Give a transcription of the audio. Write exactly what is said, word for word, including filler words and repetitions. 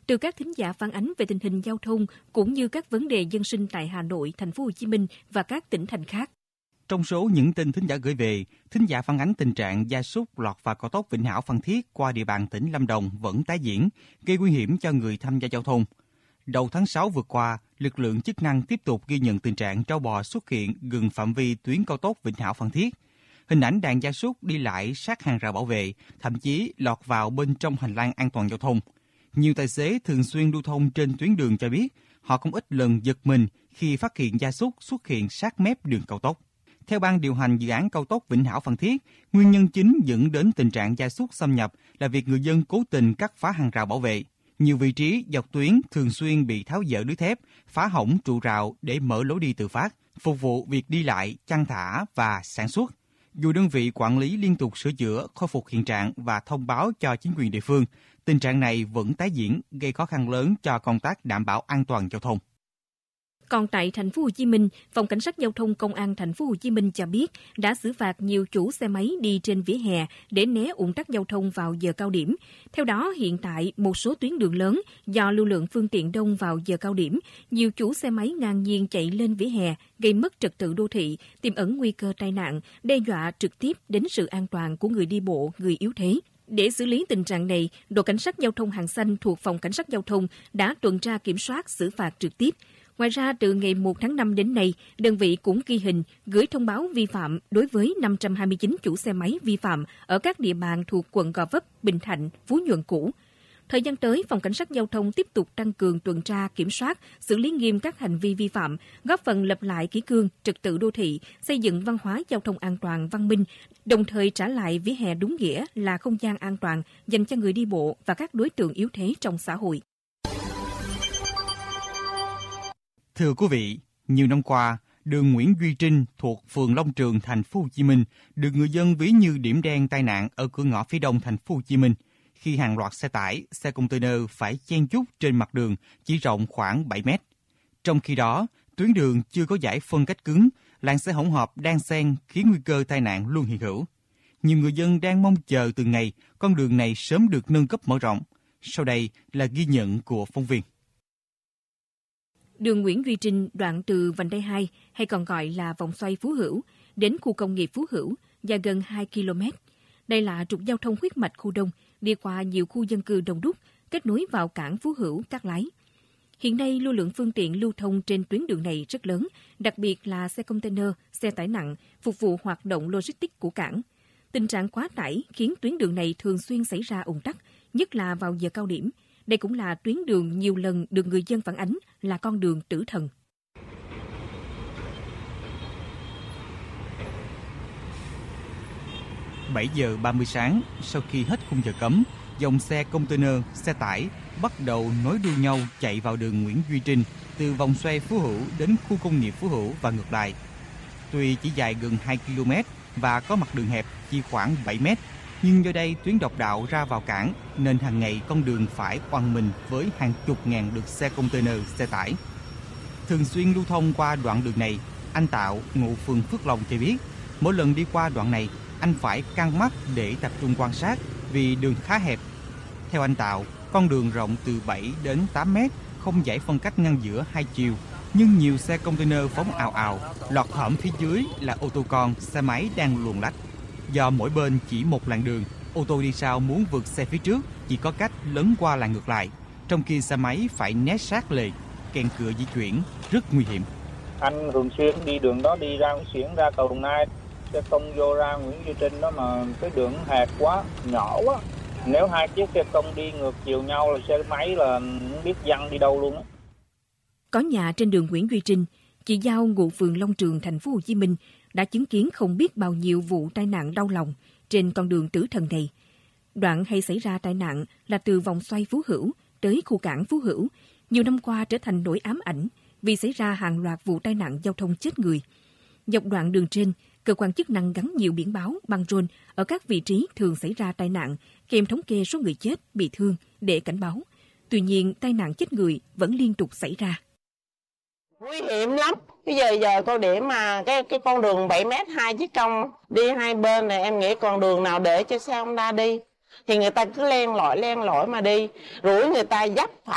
Từ các thính giả phản ánh về tình hình giao thông cũng như các vấn đề dân sinh tại Hà Nội, Thành phố Hồ Chí Minh và các tỉnh thành khác. Trong số những tin thính giả gửi về, thính giả phản ánh tình trạng gia súc lọt vào cao tốc Vĩnh Hảo - Phan Thiết qua địa bàn tỉnh Lâm Đồng vẫn tái diễn, gây nguy hiểm cho người tham gia giao thông. Đầu tháng sáu vừa qua, lực lượng chức năng tiếp tục ghi nhận tình trạng trâu bò xuất hiện gần phạm vi tuyến cao tốc Vĩnh Hảo - Phan Thiết. Hình ảnh đàn gia súc đi lại sát hàng rào bảo vệ, thậm chí lọt vào bên trong hành lang an toàn giao thông. Nhiều tài xế thường xuyên lưu thông trên tuyến đường cho biết, họ không ít lần giật mình khi phát hiện gia súc xuất hiện sát mép đường cao tốc. Theo ban điều hành dự án cao tốc Vĩnh Hảo - Phan Thiết, nguyên nhân chính dẫn đến tình trạng gia súc xâm nhập là việc người dân cố tình cắt phá hàng rào bảo vệ. Nhiều vị trí dọc tuyến thường xuyên bị tháo dỡ lưới thép, phá hỏng trụ rào để mở lối đi tự phát, phục vụ việc đi lại, chăn thả và sản xuất. Dù đơn vị quản lý liên tục sửa chữa, khôi phục hiện trạng và thông báo cho chính quyền địa phương, tình trạng này vẫn tái diễn, gây khó khăn lớn cho công tác đảm bảo an toàn giao thông. Còn tại Thành phố Hồ Chí Minh, Phòng Cảnh sát Giao thông Công an Thành phố Hồ Chí Minh cho biết đã xử phạt nhiều chủ xe máy đi trên vỉa hè để né ùn tắc giao thông vào giờ cao điểm. Theo đó, hiện tại một số tuyến đường lớn do lưu lượng phương tiện đông vào giờ cao điểm, nhiều chủ xe máy ngang nhiên chạy lên vỉa hè gây mất trật tự đô thị, tiềm ẩn nguy cơ tai nạn, đe dọa trực tiếp đến sự an toàn của người đi bộ, người yếu thế. Để xử lý tình trạng này, đội cảnh sát giao thông Hàng Xanh thuộc Phòng Cảnh sát Giao thông đã tuần tra kiểm soát xử phạt trực tiếp. Ngoài ra, từ ngày một tháng năm đến nay, đơn vị cũng ghi hình, gửi thông báo vi phạm đối với năm trăm hai mươi chín chủ xe máy vi phạm ở các địa bàn thuộc quận Gò Vấp, Bình Thạnh, Phú Nhuận cũ. Thời gian tới, Phòng Cảnh sát Giao thông tiếp tục tăng cường tuần tra, kiểm soát, xử lý nghiêm các hành vi vi phạm, góp phần lập lại kỷ cương, trật tự đô thị, xây dựng văn hóa giao thông an toàn, văn minh, đồng thời trả lại vỉa hè đúng nghĩa là không gian an toàn dành cho người đi bộ và các đối tượng yếu thế trong xã hội. Thưa quý vị, nhiều năm qua, đường Nguyễn Duy Trinh thuộc phường Long Trường, Thành phố Hồ Chí Minh được người dân ví như điểm đen tai nạn ở cửa ngõ phía đông Thành phố Hồ Chí Minh, khi hàng loạt xe tải, xe container phải chen chúc trên mặt đường chỉ rộng khoảng bảy mét. Trong khi đó, tuyến đường chưa có dải phân cách cứng, làn xe hỗn hợp đan xen khiến nguy cơ tai nạn luôn hiện hữu. Nhiều người dân đang mong chờ từng ngày con đường này sớm được nâng cấp mở rộng. Sau đây là ghi nhận của phóng viên. Đường Nguyễn Duy Trinh đoạn từ vành đai hai, hay còn gọi là vòng xoay Phú Hữu, đến khu công nghiệp Phú Hữu, dài gần hai ki lô mét. Đây là trục giao thông huyết mạch khu Đông, đi qua nhiều khu dân cư đông đúc, kết nối vào cảng Phú Hữu, Cát Lái. Hiện nay, lưu lượng phương tiện lưu thông trên tuyến đường này rất lớn, đặc biệt là xe container, xe tải nặng, phục vụ hoạt động logistics của cảng. Tình trạng quá tải khiến tuyến đường này thường xuyên xảy ra ùn tắc, nhất là vào giờ cao điểm. Đây cũng là tuyến đường nhiều lần được người dân phản ánh là con đường tử thần. bảy giờ ba mươi sáng, sau khi hết khung giờ cấm, dòng xe container, xe tải bắt đầu nối đuôi nhau chạy vào đường Nguyễn Duy Trinh từ vòng xoay Phú Hữu đến khu công nghiệp Phú Hữu và ngược lại. Tuy chỉ dài gần hai ki lô mét và có mặt đường hẹp chỉ khoảng bảy mét, nhưng do đây tuyến độc đạo ra vào cảng nên hàng ngày con đường phải oằn mình với hàng chục ngàn lượt xe container, xe tải. Thường xuyên lưu thông qua đoạn đường này, anh Tạo, ngụ phường Phước Long cho biết, mỗi lần đi qua đoạn này, anh phải căng mắt để tập trung quan sát vì đường khá hẹp. Theo anh Tạo, con đường rộng từ bảy đến tám mét, không dải phân cách ngăn giữa hai chiều, nhưng nhiều xe container phóng ào ào, lọt hõm phía dưới là ô tô con, xe máy đang luồn lách. Do mỗi bên chỉ một làn đường, ô tô đi sau muốn vượt xe phía trước chỉ có cách lấn qua làn ngược lại, trong khi xe máy phải né sát lề, kèn cựa di chuyển rất nguy hiểm. Anh thường xuyên đi đường đó, đi ra xuyến ra cầu Đồng Nai, xe công vô ra Nguyễn Duy Trinh đó mà cái đường hẹp quá, nhỏ quá. Nếu hai chiếc xe công đi ngược chiều nhau là xe máy là không biết văng đi đâu luôn á. Có nhà trên đường Nguyễn Duy Trinh, chị Giao ngụ phường Long Trường, Thành phố Hồ Chí Minh đã chứng kiến không biết bao nhiêu vụ tai nạn đau lòng trên con đường tử thần này. Đoạn hay xảy ra tai nạn là từ vòng xoay Phú Hữu tới khu cảng Phú Hữu, nhiều năm qua trở thành nỗi ám ảnh vì xảy ra hàng loạt vụ tai nạn giao thông chết người. Dọc đoạn đường trên, cơ quan chức năng gắn nhiều biển báo, băng rôn ở các vị trí thường xảy ra tai nạn, kèm thống kê số người chết, bị thương để cảnh báo. Tuy nhiên, tai nạn chết người vẫn liên tục xảy ra. Nguy hiểm lắm. Bây giờ giờ cô điểm mà cái cái con đường bảy mét, hai chiếc cong đi hai bên này, em nghĩ con đường nào để cho xe Honda đi thì người ta cứ len lỏi len lỏi mà đi, rủi người ta dấp phải